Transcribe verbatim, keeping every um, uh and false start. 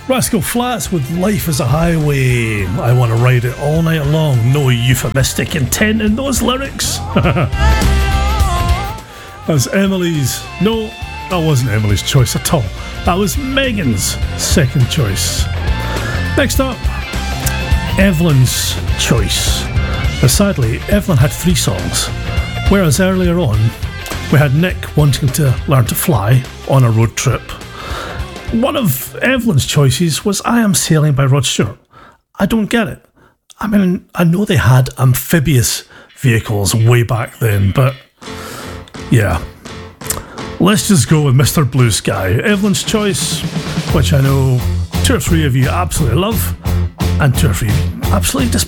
Rascal Flatts with Life is a Highway. I want to ride it all night long. No euphemistic intent in those lyrics. That's Emily's. No, that wasn't Emily's choice at all. That was Megan's second choice. Next up, Evelyn's choice. Now, sadly, Evelyn had three songs, whereas earlier on, we had Nick wanting to learn to fly on a road trip. One of Evelyn's choices was I Am Sailing by Rod Stewart. I don't get it. I mean, I know they had amphibious vehicles way back then, but yeah. Let's just go with Mister Blue Sky, Evelyn's choice, which I know two or three of you absolutely love, and two or three absolutely despise.